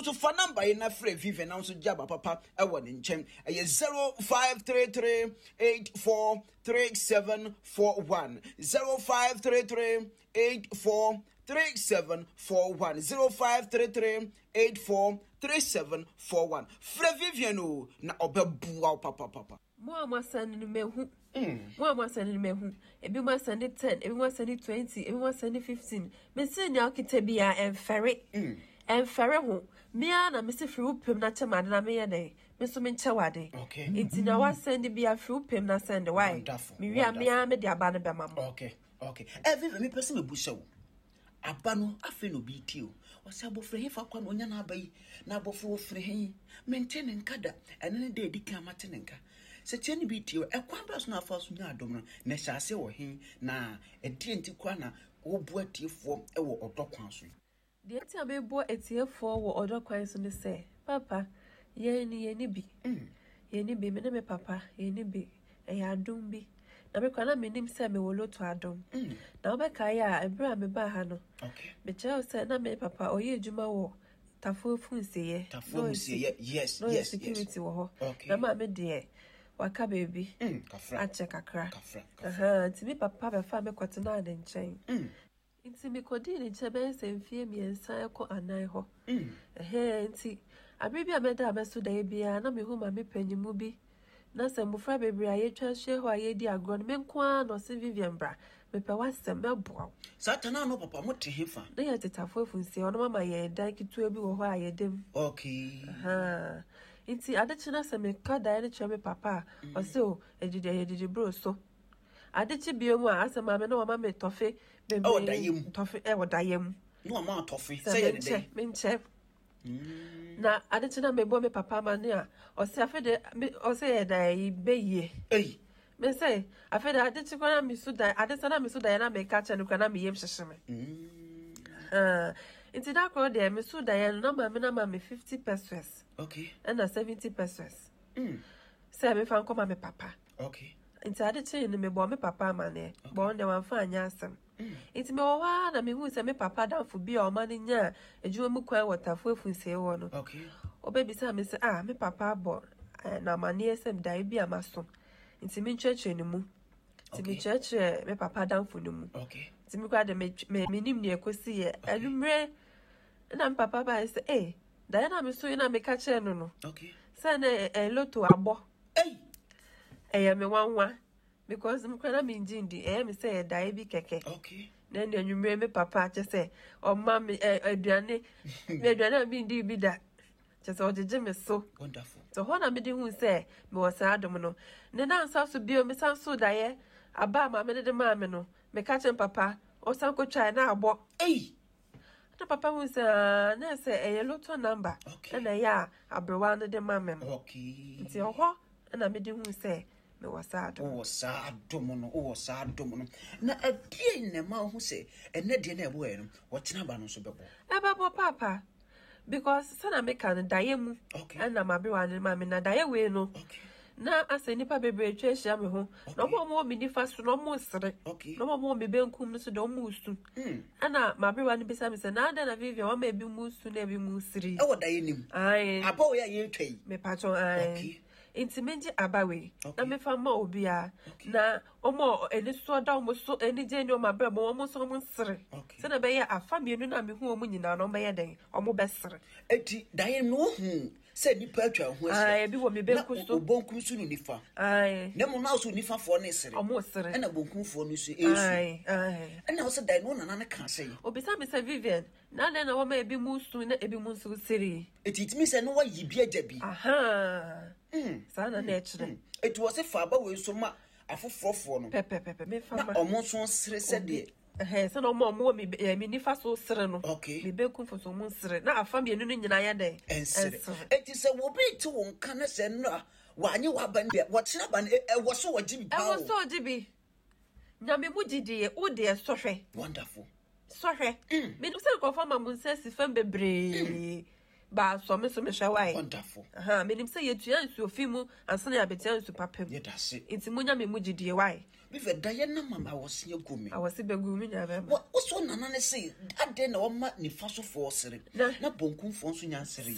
so for number in a free Vivian also jabba papa I want in chem 0533 843741 0533 843741 0533 843741 free Vivian na obebu papa Mama sending me who Mama sending me who ebi ma sending 10 ebi ma sending 20 ebi ma sending 15 me say nya kitabia and ferry ho me na me se free pem na chema na me ye dey me so me nchewade okay enti na wa send bia free pem na send why me wi me de aba na be mam okay every me person me busha wo aba no afi no bi ti o wasa bofre he fa kwa no nya na abai na bofo free he maintain nkada ene ne de dika mate ne nka se tieni bi ti o ekwa bra so na afa so nya adom no na hyase wo he na enti kwa na obu atiefo e wo odokwan so de enti abebo atiefo wo odokwan so ne se papa ye ni bi ye ni bi me na me papa ye ni bi e ya adom bi na me kwa na me nim se me wo loto adom na obeka ya ebra me ba ha no okay me cheo se na me papa oye adwuma wo tafo funsiye yes security wo ho okay na ma me de waka baby kafra ache kakra kafra nti me papa be fa me kwatena na nchen nti me kodi ne nche be se mfie miensa ekọ anan ho nti abibi ameda ameso da bia na me hu ma me panyimu bi na se mbufra bebre aye twa hye ho aye di agro me nko no se Vivian bra me pe wasem meboa satana no papa mo te hefa na ya tetafo funsi ono mama ye dan kitu bi wo ho aye dem okay nti adechi na se me kada ne chere me papa o se o edidi bro so adechi biemu a asema me na mama me tofe be dayem tofe dayem no mama tofe say ye dey me nche na adechi na me bo me papa ma ne a o se afede o se ye dai beye me say afede adechi kwa na mi su dai adechi na mi su dai na me ka che no kwa na me yem hyehye nti da ko de me su dai na ma me 50 pesos okay and 70 pesos say me fan come me papa okay nti adechi ni me bo me papa ma ne bo nde wan fa anya asem nti me wo wa na me hu se me papa danfo bi o ma ne nya ejuwa mu kwan wotafo efunse wo no okay obebi sa me se me papa bo na ma ne esem dai bi amaso nti me ncheche ni mu nti me cheche me papa danfo ni mu okay nti me kwa de me nim ne ekosi ye anumre na me papa ba se dai na me so na me ka che no okay sa na loto abo me wanwa because me kwa na me njindi me say dai bi keke okay na ndi anumre me papa che se o ma me aduane me aduane bi ndi bi da che se o jeje me so wonderful so ho na me di hu se me wo sa adom no ne na nsa so bio me san so daye aba ma me de ma me no me ka che papa o san ko twa na abo na papa hu se na se loto number na ya abrewa no de ma me okay nti ho na me di hu se me wasa adom na adie ne ma hu se ene de na ebo e no wo tena ba no so bebo papa because sana me kan daye mu na ma be wan ma me na daye we no na ase nipa bebre twa hia me ho no mo mi nifa so no mo sere no mo mi benkum no so do mo usu ana ma be wan bisa me se na da na Vivian wa ma bi mu usu na bi mu siri e wo daye nim aba o ya ye twai me patcho inti menje abawe na me fa ma obia na omo eni so da omo so eni jeni o ma bre mo omo so omo sere se na be ya afa mienu na me hu omo nyina no be ye den omo be sere eti daye no hu se nipa atwa hu ese bi wo me benku so bonku so no nifa na mo na so nifa fo ne sere omo sere na bonku fo no so esu na o se daye no na ka sei obisa me se Vivian na na wo ma ebi mu su na ebi mu su sere eti itimi se no wa yibi ajabi sana na echere it was a faba we so ma afofrofo no pepe me fa ma omo so sere se de se no mo mi nifa so sere no me be kun fo so mo sere na afa me no nyina ya de ensere eti se wo be ti won kan se no wa nye wa ban de wo tena ban wo so wo jibi pa wo so jibi nyame mu jidie wo de sohwe wonderful sohwe me no se ko fa ma mun se si fam bebre ba so me shawai wonderful me nim say yetua nsu ofimu ansa na abetia nsu papem ye dase enti munya me mugidie wai bi fe da ye na mama awose agumi awose begumi nya be wo so nana ne say ade na wo ma nifa so fo sere na bonkum fo nso nya sere